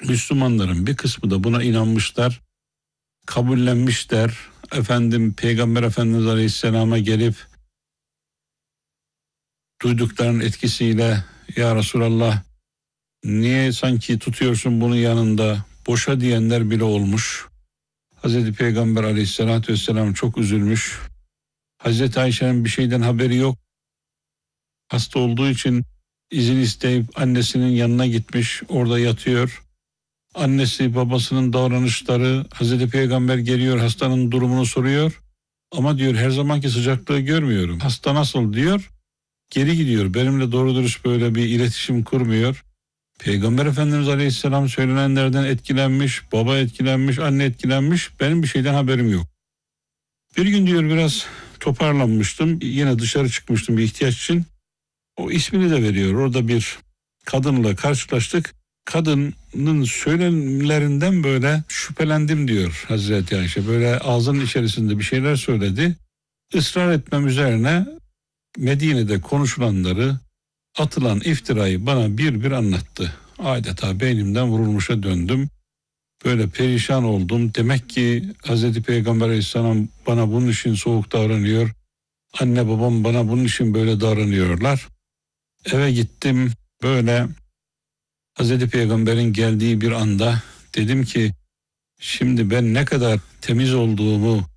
Müslümanların bir kısmı da buna inanmışlar, kabullenmişler. Peygamber Efendimiz Aleyhisselam'a gelip duyduklarının etkisiyle ya Resulallah niye sanki tutuyorsun bunun yanında boşa diyenler bile olmuş. Hazreti Peygamber Aleyhisselatü Vesselam çok üzülmüş. Hazreti Ayşe'nin bir şeyden haberi yok. Hasta olduğu için izin isteyip annesinin yanına gitmiş, orada yatıyor. Annesi babasının davranışları, Hazreti Peygamber geliyor, hastanın durumunu soruyor. Ama diyor her zamanki sıcaklığı görmüyorum. Hasta nasıl diyor, geri gidiyor. Benimle doğru dürüst böyle bir iletişim kurmuyor. Peygamber Efendimiz Aleyhisselam söylenenlerden etkilenmiş, baba etkilenmiş, anne etkilenmiş. Benim bir şeyden haberim yok. Bir gün diyor biraz toparlanmıştım. Yine dışarı çıkmıştım bir ihtiyaç için. O ismini de veriyor. Orada bir kadınla karşılaştık. Kadının söylemlerinden böyle şüphelendim diyor Hazreti Ayşe. Böyle ağzının içerisinde bir şeyler söyledi. Israr etmem üzerine Medine'de konuşulanları, atılan iftirayı bana bir bir anlattı. Adeta beynimden vurulmuşa döndüm. Böyle perişan oldum. Demek ki Hazreti Peygamber Aleyhisselam bana bunun için soğuk davranıyor. Anne babam bana bunun için böyle davranıyorlar. Eve gittim. Böyle Hazreti Peygamber'in geldiği bir anda dedim ki şimdi ben ne kadar temiz olduğumu,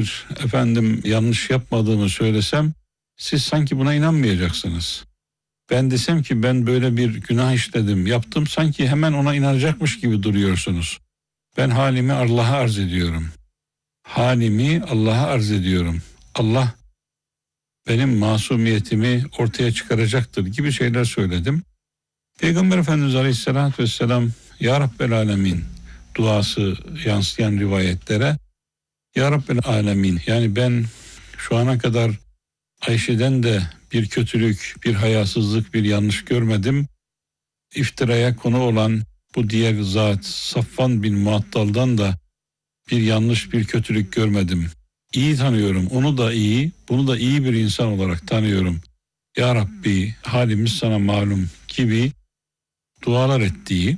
yanlış yapmadığımı söylesem siz sanki buna inanmayacaksınız. Ben desem ki ben böyle bir günah işledim, yaptım, sanki hemen ona inanacakmış gibi duruyorsunuz. Ben halimi Allah'a arz ediyorum. Halimi Allah'a arz ediyorum. Allah benim masumiyetimi ortaya çıkaracaktır gibi şeyler söyledim. Peygamber Efendimiz Aleyhisselatü Vesselam Ya Rabbel Alemin duası yansıyan rivayetlere Ya Rabbel Alemin, yani ben şu ana kadar Ayşe'den de bir kötülük, bir hayasızlık, bir yanlış görmedim. İftiraya konu olan bu diğer zat Safvan bin Muattal'dan da bir yanlış, bir kötülük görmedim. İyi tanıyorum, onu da iyi, bunu da iyi bir insan olarak tanıyorum. Ya Rabbi halimiz sana malum gibi dualar ettiği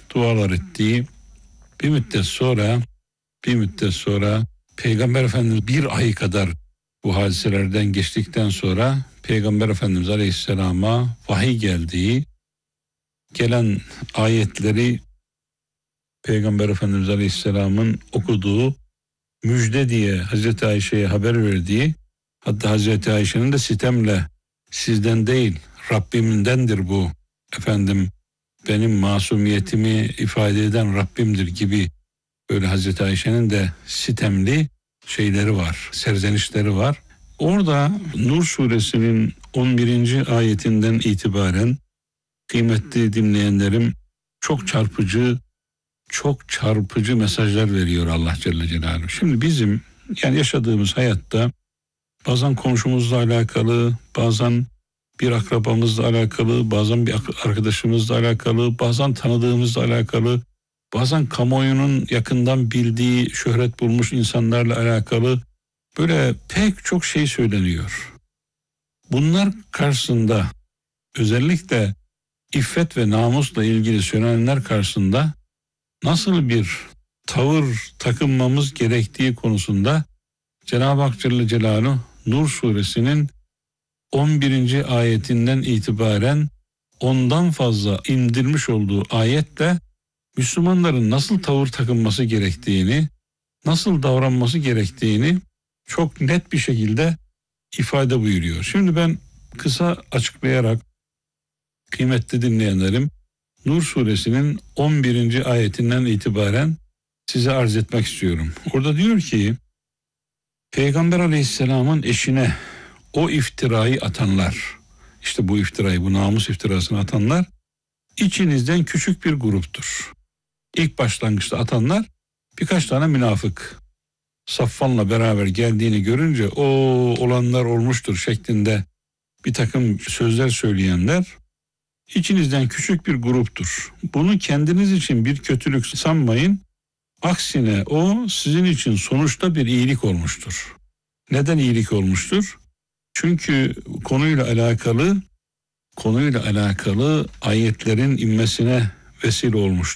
bir müddet sonra Peygamber Efendimiz bir ay kadar bu hadiselerden geçtikten sonra Peygamber Efendimiz Aleyhisselam'a vahiy geldiği, gelen ayetleri Peygamber Efendimiz Aleyhisselam'ın okuduğu, müjde diye Hazreti Ayşe'ye haber verdiği, hatta Hazreti Ayşe'nin de sitemle sizden değil Rabbimdendir bu, benim masumiyetimi ifade eden Rabbimdir gibi böyle Hazreti Ayşe'nin de sitemli şeyleri var, serzenişleri var. Orada Nur suresinin 11. ayetinden itibaren kıymetli dinleyenlerim çok çarpıcı mesajlar veriyor Allah Celle Celaluhu. Şimdi bizim yaşadığımız hayatta bazen komşumuzla alakalı, bazen bir akrabamızla alakalı, bazen bir arkadaşımızla alakalı, bazen tanıdığımızla alakalı, bazen kamuoyunun yakından bildiği, şöhret bulmuş insanlarla alakalı böyle pek çok şey söyleniyor. Bunlar karşısında, özellikle iffet ve namusla ilgili söylenenler karşısında nasıl bir tavır takınmamız gerektiği konusunda Cenab-ı Hak Celle Celaluhu Nur suresinin 11. ayetinden itibaren ondan fazla indirmiş olduğu ayetle Müslümanların nasıl tavır takınması gerektiğini, nasıl davranması gerektiğini çok net bir şekilde ifade buyuruyor. Şimdi ben kısa açıklayarak kıymetli dinleyenlerim Nur suresinin 11. ayetinden itibaren size arz etmek istiyorum. Orada diyor ki Peygamber Aleyhisselam'ın eşine o iftirayı atanlar, işte bu iftirayı, bu namus iftirasını atanlar içinizden küçük bir gruptur. İlk başlangıçta atanlar birkaç tane münafık. Safvan'la beraber geldiğini görünce o olanlar olmuştur şeklinde bir takım sözler söyleyenler içinizden küçük bir gruptur. Bunu kendiniz için bir kötülük sanmayın. Aksine o sizin için sonuçta bir iyilik olmuştur. Neden iyilik olmuştur? Çünkü konuyla alakalı ayetlerin inmesine vesile olmuştur.